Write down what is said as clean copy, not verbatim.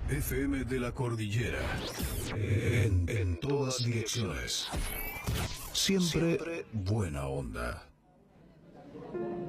FM de la Cordillera. En todas direcciones. Siempre buena onda.